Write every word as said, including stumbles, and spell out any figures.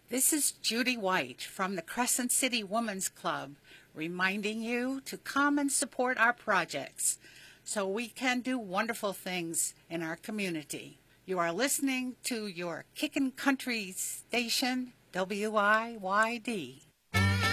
This is Judy White from the Crescent City Women's Club, reminding you to come and support our projects so we can do wonderful things in our community. You are listening to your Kickin' Country station, W I Y D.